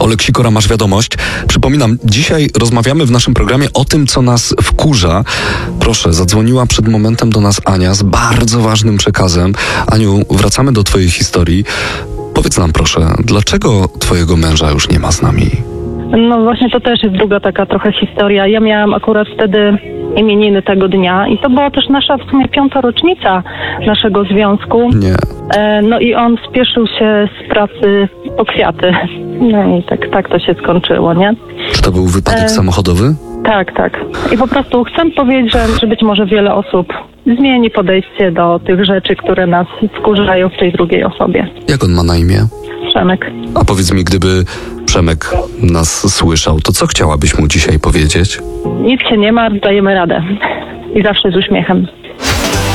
Oleg Sikora, Masz wiadomość. Przypominam, dzisiaj rozmawiamy w naszym programie o tym, co nas wkurza. Proszę, zadzwoniła przed momentem do nas Ania z bardzo ważnym przekazem. Aniu, wracamy do twojej historii. Powiedz nam proszę, dlaczego twojego męża już nie ma z nami? No właśnie, to też jest druga taka trochę historia. Ja miałam akurat wtedy imieniny tego dnia i to była też nasza w sumie 5. rocznica naszego związku. Nie. No i on spieszył się z pracy po kwiaty. No i tak to się skończyło, nie? Czy to był wypadek samochodowy? Tak. I po prostu chcę powiedzieć, że być może wiele osób zmieni podejście do tych rzeczy, które nas wkurzają w tej drugiej osobie. Jak on ma na imię? Przemek. A powiedz mi, gdyby Przemek nas słyszał, to co chciałabyś mu dzisiaj powiedzieć? Nic się nie ma, dajemy radę. I zawsze z uśmiechem.